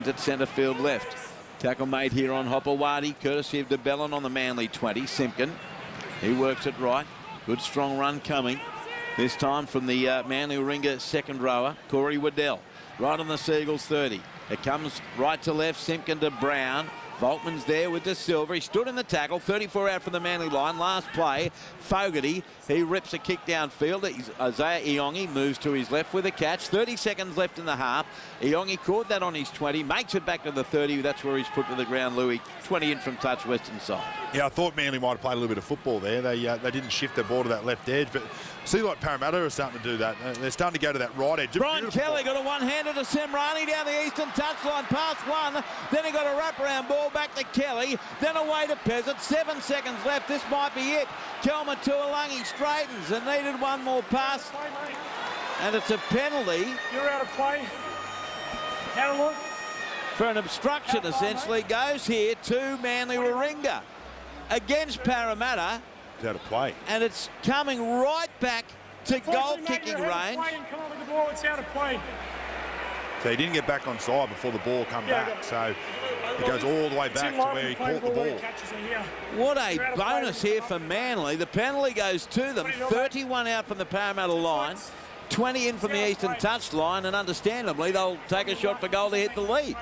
at centre field left. Tackle made here on Hopewadi, courtesy of DeBellin on the Manly 20. Simpkin, he works it right. Good strong run coming. This time from the Manly Warringah second rower, Corey Waddell. Right on the Seagulls 30. It comes right to left, Simpkin to Brown. Volkman's there with De Silva. He stood in the tackle, 34 out from the Manly line. Last play, Fogarty, he rips a kick downfield. Isaiah Iongi moves to his left with a catch. 30 seconds left in the half. Iongi caught that on his 20, makes it back to the 30. That's where he's put to the ground, Louis. 20 in from touch, western side. Yeah, I thought Manly might have played a little bit of football there. They didn't shift their ball to that left edge, but see, like Parramatta are starting to do that. They're starting to go to that right edge. Brian Kelly got a one-hander to Semrani down the eastern touchline, past one. Then he got a wraparound ball back to Kelly. Then away to Peasant. 7 seconds left. This might be it. Kelma Tuolangi straightens and needed one more pass. And it's a penalty. You're out of play. Have a look. For an obstruction, essentially, goes here to Manly Warringah against Parramatta. It's out of play. And it's coming right back to goal-kicking range. It's out of play. So he didn't get back on side before the ball come back. So he goes all the way back to where he caught the ball. What a bonus here for Manly. The penalty goes to them. 31 out from the Parramatta line. 20 in from the eastern touch line, and understandably they'll take a shot for goal to hit the lead.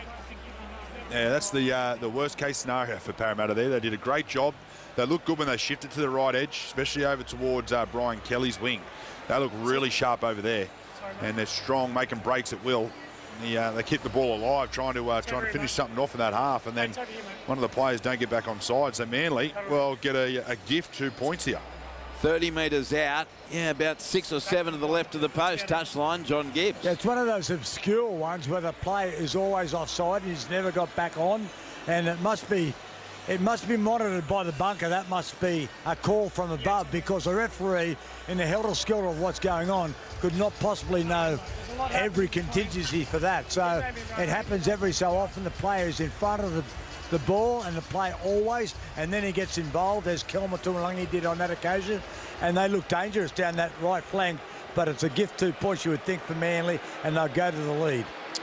Yeah, that's the worst case scenario for Parramatta there. They did a great job. They look good when they shifted to the right edge, especially over towards Brian Kelly's wing. They look really sharp over there, and they're strong, making breaks at will. They keep the ball alive, trying to finish something off in that half, and then one of the players don't get back on side. So Manly, well, get a gift 2 points here. 30 metres out. Yeah, about 6 or 7 to the left of the post touchline, John Gibbs. Yeah, it's one of those obscure ones where the player is always offside. He's never got back on, and it must be monitored by the bunker. That must be a call from above, because the referee, in the helter-skelter of what's going on, could not possibly know every contingency for that. So it happens every so often. The player is in front of the ball, and the play always, and then he gets involved, as Kelma Tuolangi did on that occasion, and they look dangerous down that right flank. But it's a gift 2 points, you would think, for Manly, and they'll go to the lead.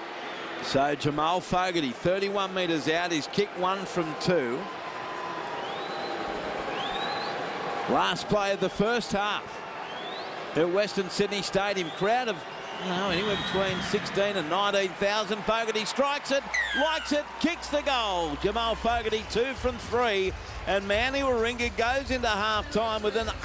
So Jamal Fogarty, 31 metres out. He's kicked 1 from 2. Last play of the first half at Western Sydney Stadium. Crowd of anywhere between 16 and 19,000. Fogarty strikes it, likes it, kicks the goal. Jamal Fogarty 2 from 3, and Manly Warringah goes into half-time with an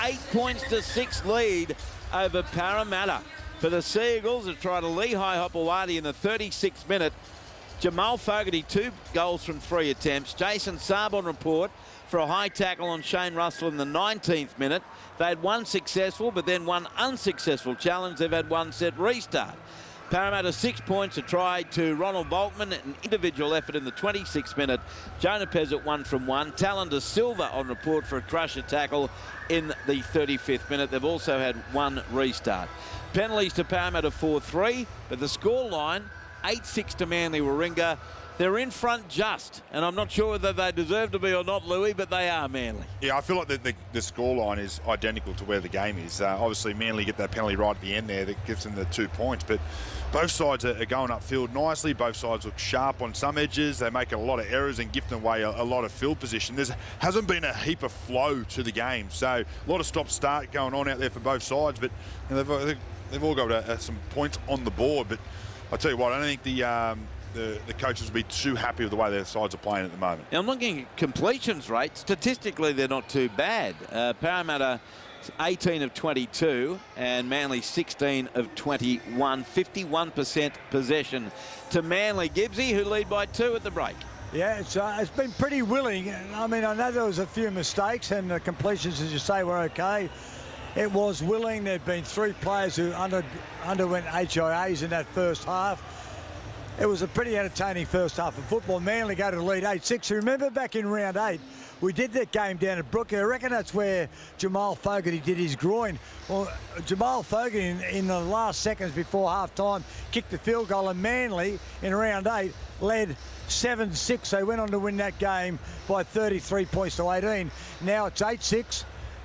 8-6 lead over Parramatta. For the Seagulls, they try to Lehigh Hopewadi in the 36th minute. Jamal Fogarty 2 goals from 3 attempts. Jason Saab on report for a high tackle on Shane Russell in the 19th minute. They had 1 successful, but then 1 unsuccessful challenge. They've had 1 set restart. Parramatta 6 points, a try to Ronald Volkman, an individual effort in the 26th minute. Jonah Pezzett 1 from 1. Talon De Silva on report for a crusher tackle in the 35th minute. They've also had 1 restart. Penalties to Parramatta 4-3, but the scoreline 8-6 to Manly Warringah. They're in front just, and I'm not sure whether they deserve to be or not, Louis, but they are Manly. Yeah, I feel like the scoreline is identical to where the game is. Obviously, Manly get that penalty right at the end there that gives them the 2 points, but both sides are going upfield nicely. Both sides look sharp on some edges. They make a lot of errors and give away a lot of field position. There hasn't been a heap of flow to the game, so a lot of stop-start going on out there for both sides, but they've all got some points on the board. But I'll tell you what, I don't think the coaches will be too happy with the way their sides are playing at the moment. Now, I'm looking at completions rate. Statistically, they're not too bad. Parramatta 18 of 22 and Manly 16 of 21. 51% possession to Manly. Gibbsy, who lead by 2 at the break. Yeah, it's been pretty willing. I mean, I know there was a few mistakes, and the completions, as you say, were okay. It was willing. There'd been 3 players who underwent HIAs in that first half. It was a pretty entertaining first half of football. Manly go to the lead 8-6. Remember back in round 8, we did that game down at Brookie. I reckon that's where Jamal Fogarty did his groin. Well, Jamal Fogarty in the last seconds before half-time kicked the field goal, and Manly in round 8 led 7-6. They went on to win that game by 33 points to 18. Now it's 8-6.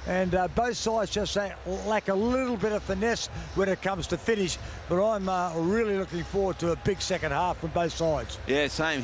And both sides just lack a little bit of finesse when it comes to finish. But I'm really looking forward to a big second half from both sides. Yeah, same